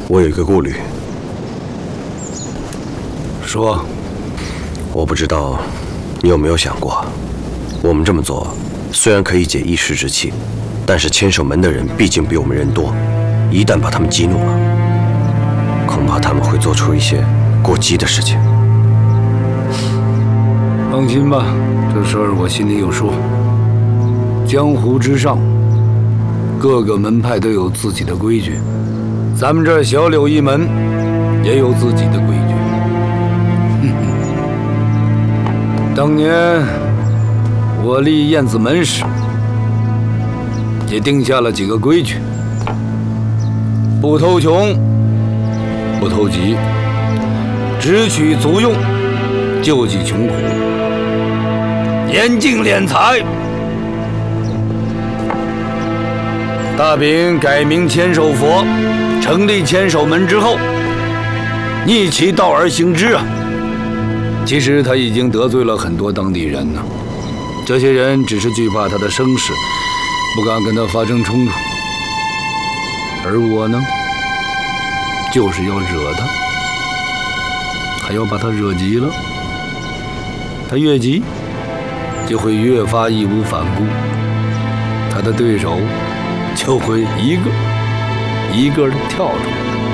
我有一个顾虑。 说， 我不知道你有没有想过，我们这么做虽然可以解一时之气，但是千手门的人毕竟比我们人多，一旦把他们激怒了，恐怕他们会做出一些过激的事情。 放心吧，这事儿我心里有数。江湖之上，各个门派都有自己的规矩，咱们这小柳一门也有自己的规矩。当年我立燕子门时，也定下了几个规矩：不偷穷，不偷急，只取足用，救济穷苦，严禁敛财。大秉改名千手佛，成立千手门之后，逆其道而行之啊！其实他已经得罪了很多当地人呢，这些人只是惧怕他的声势，不敢跟他发生冲突。而我呢，就是要惹他，还要把他惹急了。他越急，就会越发义无反顾，他的对手就会一个一个的跳出来。